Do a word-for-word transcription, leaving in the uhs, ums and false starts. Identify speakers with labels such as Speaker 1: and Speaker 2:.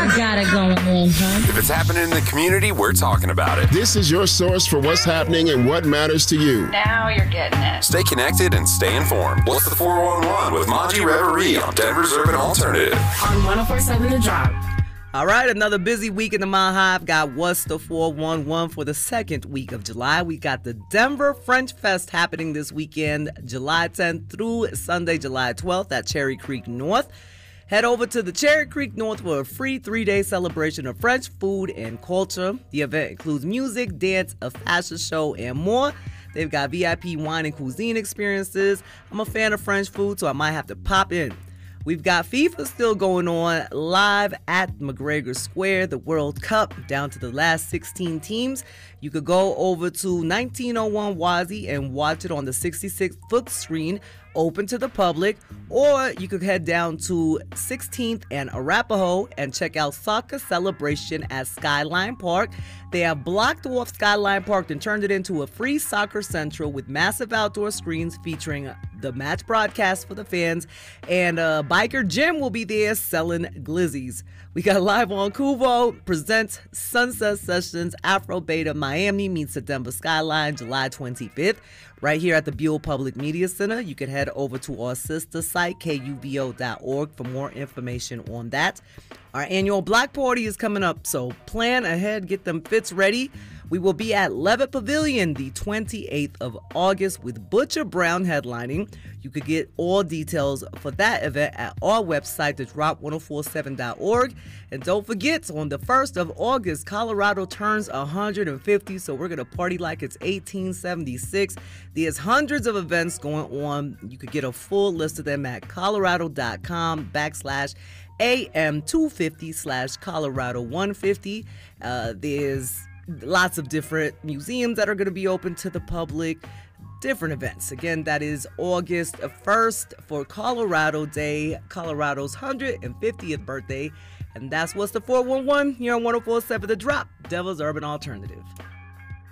Speaker 1: got it going on, huh?
Speaker 2: If it's happening in the community, we're talking about it.
Speaker 3: This is your source for what's happening and what matters to you.
Speaker 4: Now you're getting it.
Speaker 2: Stay connected and stay informed. What's the four one one with Monty Reverie on Denver's Urban Alternative?
Speaker 5: On one oh four point seven The Drop.
Speaker 6: All right, another busy week in the Mile High. I've got What's the four one one for the second week of July. We got the Denver French Fest happening this weekend, July tenth through Sunday, July twelfth at Cherry Creek North. Head over to the Cherry Creek North for a free three-day celebration of French food and culture. The event includes music, dance, a fashion show, and more. They've got V I P wine and cuisine experiences. I'm a fan of French food, so I might have to pop in. We've got FIFA still going on live at McGregor Square, the World Cup, down to the last sixteen teams. You could go over to nineteen oh one Wazi and watch it on the sixty-six foot screen, open to the public, or you could head down to sixteenth and Arapahoe and check out Soccer Celebration at Skyline Park. They have blocked off Skyline Park and turned it into a free soccer central with massive outdoor screens featuring the match broadcast for the fans, and uh, Biker Jim will be there selling glizzies. We got live on Kuvo, presents Sunset Sessions, Afro Beta Miami meets the Denver Skyline, July twenty-fifth, right here at the Buell Public Media Center. You can head over to our sister site, K U V O dot org, for more information on that. Our annual Block Party is coming up, so plan ahead, get them fits ready. We will be at Levitt Pavilion the twenty-eighth of August with Butcher Brown headlining. You could get all details for that event at our website, the drop ten forty-seven dot org. And don't forget, on the first of August, Colorado turns one hundred fifty, so we're going to party like it's eighteen seventy-six. There's hundreds of events going on. You could get a full list of them at colorado.com backslash AM two fifty slash Colorado one fifty. Uh, there's lots of different museums that are going to be open to the public, different events. Again, that is August first for Colorado Day, Colorado's one hundred fiftieth birthday. And that's What's the four one one here on one oh four point seven The Drop, Devil's Urban Alternative.